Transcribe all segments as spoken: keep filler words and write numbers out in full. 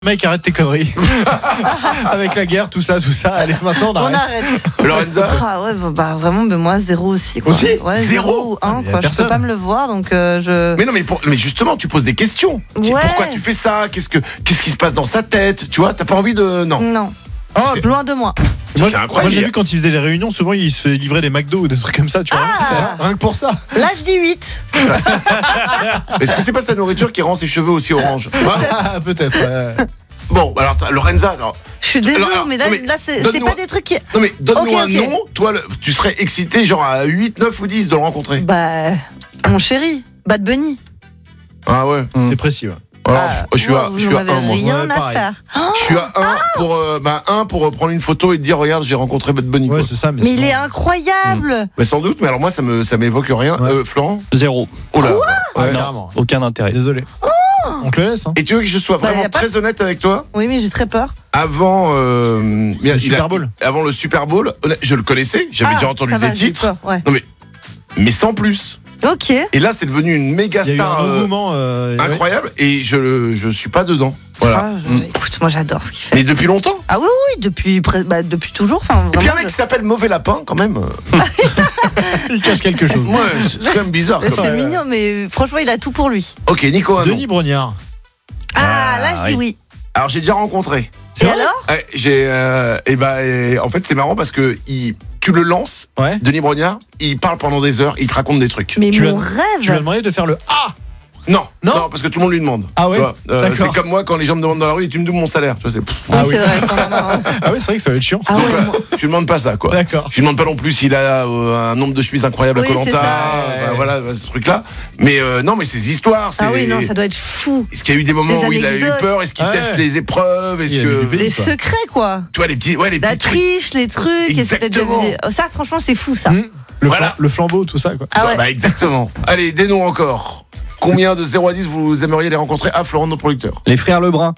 Mec, arrête tes conneries. Avec la guerre, tout ça, tout ça. Allez, maintenant, on arrête. On arrête. Lorenza Ah ouais, bah vraiment, mais moi, zéro aussi. Quoi. Aussi ouais, Zéro zéro ou un, Mais y a quoi. Je personne. peux pas me le voir, donc euh, je. Mais non, mais, pour- mais justement, tu poses des questions. Tu- Ouais. Pourquoi tu fais ça? Qu'est-ce que qu'est-ce qui se passe dans sa tête? Tu vois, t'as pas envie de non. Non. Ah, C'est- Loin de moi. moi, c'est incroyable. moi, j'ai vu quand ils faisaient les réunions, souvent ils se livraient des McDo ou des trucs comme ça, tu vois. Ah. Rien que pour ça. Là, je dis huit. Est-ce que c'est pas sa nourriture qui rend ses cheveux aussi orange? Ah, peut-être. ouais. Bon, alors t'as- Lorenza, alors, Je suis désolée, Alors, alors, mais là, non, mais là c'est c'est donne-nous pas un- des trucs qui. non mais donne-nous Ok, un ok. nom. Toi, le- tu serais excité genre à huit, neuf ou dix de le rencontrer. Bah, mon chéri, Bad Bunny. Ah ouais. C'est précis, ouais. Alors, Ah, je suis moi, à, vous je suis n'en à avez un, moi. rien Ouais, à pareil. faire. Je suis à un pour, euh, bah, un pour euh, prendre une photo et te dire regarde, j'ai rencontré Bad Bunny. Ouais, quoi. c'est ça. Mais, Mais il sinon- est incroyable. Mais sans doute, mais alors moi ça me ça m'évoque rien. Ouais. Euh, Florent. Zéro. Oh là. Ouais, Non. carrément. Aucun intérêt. Désolé. On te le laisse, hein. Et tu veux que je sois Bah, vraiment y a pas- très honnête avec toi? Oui, mais j'ai très peur. Avant euh, bien, il a- Super Bowl. Avant le Super Bowl, honnête- je le connaissais, j'avais Ah, déjà entendu ça va, des j'ai eu titres, peur, ouais. mais sans plus. Ok. Et là, c'est devenu une méga Il y a eu star un euh, engouement euh, ouais. incroyable et je je suis pas dedans. Voilà. Ah, je- Mm. Écoute, moi j'adore ce qu'il fait. Mais depuis longtemps. Ah oui, oui, depuis, près- bah, depuis toujours. Enfin, Et puis un vraiment. mec je- qui s'appelle Mauvais Lapin, quand même. Il cache quelque chose. Moi, c'est quand même bizarre. Mais comme- C'est mignon, mais franchement, il a tout pour lui. Ok, Nico, un nom. Denis Brognard. Ah, là, je dis oui. oui. Alors j'ai déjà rencontré. C'est Et vrai alors Ouais, j'ai euh, et bah et en fait c'est marrant parce que il, tu le lances, Ouais. Denis Brognard, il parle pendant des heures, il te raconte des trucs. Mais Tu mon as- rêve. Tu lui as demandé de faire le A. Non, Non non, parce que tout le monde lui demande. Ah ouais Tu vois, euh, D'accord. c'est comme moi quand les gens me demandent dans la rue, tu me doubles mon salaire. Tu vois, c'est, pff, Oui, Ah oui. c'est vrai. quand même, hein. Ah ouais, c'est vrai que ça va être chiant. Ah ouais, voilà. moi- Je lui demande pas ça, quoi. D'accord. Je lui demande pas non plus s'il a euh, un nombre de chemises incroyable Oui, à Koh c'est Lanta, ça. bah, voilà, bah, ce truc-là. Mais euh, non, mais ces histoires, c'est. Ah oui, non, ça doit être fou. Est-ce qu'il y a eu des moments Des où il a eu anecdotes. peur? Est-ce qu'il Ouais. teste les épreuves? Est-ce Il a mis que du pays. Les quoi. secrets, quoi. tu vois les petits, ouais, les La petits trucs. triche, les trucs. est-ce que t'as déjà vu Exactement. des- Oh, ça, franchement, c'est fou, ça. Mmh. Le, Voilà. flam- le flambeau, tout ça, quoi. Ah ouais. Bah exactement. Allez, des noms encore. Combien de zéro à dix vous aimeriez les rencontrer? Ah, Florent, notre producteur. Les frères Lebrun.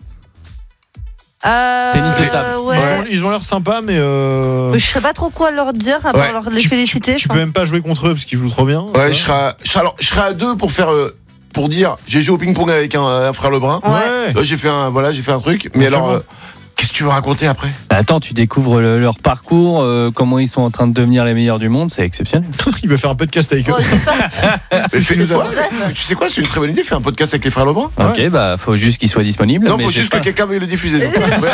Euh, Tennis de table. ouais. Ils ont- Ils ont l'air sympas, mais. Euh... Je sais pas trop quoi leur dire, à part Ouais. leur les tu, féliciter. Tu, tu enfin. peux même pas jouer contre eux parce qu'ils jouent trop bien. Ouais, je serai, à, je, serai, alors, je serai à deux pour faire, euh, pour dire, j'ai joué au ping-pong avec un, un frère Lebrun. Ouais. Là, j'ai fait un, voilà, j'ai fait un truc. Mais Bon, alors, c'est euh, qu'est-ce que tu veux raconter après? Attends, tu découvres le- leur parcours, euh, comment ils sont en train de devenir les meilleurs du monde, c'est exceptionnel. Il veut faire un podcast avec eux. Ouais, c'est ça. Mais ce fais- qu'il nous a ouais, dit. c'est- tu sais quoi, c'est une très bonne idée, faire un podcast avec les frères Lebrun. Ouais. Ok, bah faut juste qu'ils soient disponibles. Non, mais faut j'ai juste pas- que quelqu'un veuille le diffuser. donc. Ouais.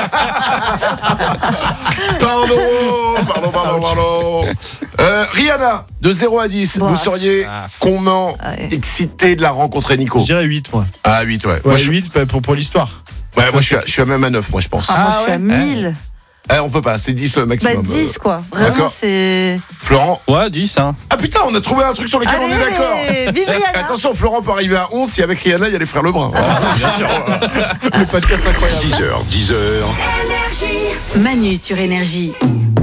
Pardon, pardon, pardon, pardon. Euh, Rihanna, de zéro à dix, Bon, vous seriez ah, comment Ouais. excité de la rencontrer, Nico? Je dirais huit, moi. Ah, huit, ouais. Ouais, Moi, je, huit bah, pour, pour l'histoire. ouais, moi, je suis, à, je suis à même à neuf, moi, je pense. Ah, moi, Ah je suis à ouais. mille. Eh, on peut pas, c'est dix le Bah, maximum. dix, Euh, quoi. Vraiment, d'accord. c'est. Florent. Ouais, dix, hein. Ah putain, on a trouvé un truc sur lequel on est d'accord. Allez, vive Rihanna. Attention, Florent peut arriver à onze si avec Rihanna, il y a les frères Lebrun. Bien sûr. Le podcast incroyable. six heures, dix heures. Manu sur Énergie.